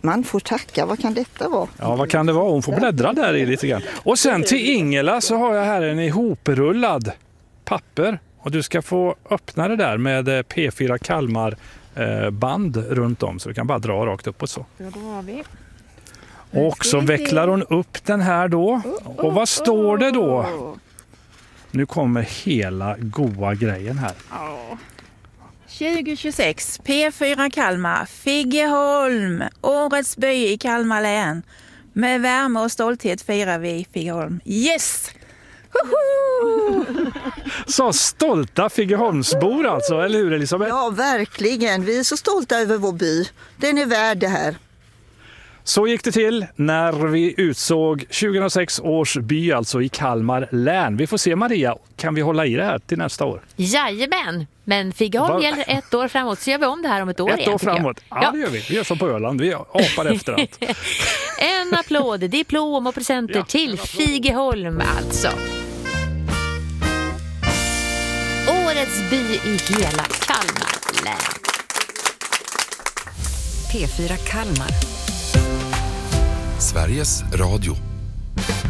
Man får tacka, vad kan detta vara? Ja, vad kan det vara? Hon får bläddra där i lite grann. Och sen till Ingela så har jag här en ihoprullad papper. Och du ska få öppna det där med P4 Kalmar band runt om. Så du kan bara dra rakt upp och så. Då drar vi. Och så vecklar hon upp den här då. Och vad står det då? Nu kommer hela goa grejen här. 2026, P4 Kalmar, Figeholm, årets by i Kalmar län. Med värme och stolthet firar vi Figeholm. Yes! Så stolta Figeholmsbor alltså, eller hur Elisabeth? Ja, verkligen. Vi är så stolta över vår by. Den är värd det här. Så gick det till när vi utsåg 2006 års by alltså i Kalmar län. Vi får se Maria, kan vi hålla i det här till nästa år? Jajamän, men Figeholm gäller 1 år framåt, så gör vi om det här om ett år igen. 1 år framåt, ja det gör vi. Vi gör som på Öland, vi apar efter allt. En applåd, diplom och presenter till Figeholm alltså. Årets by i hela Kalmar län. P4 Kalmar. Sveriges Radio.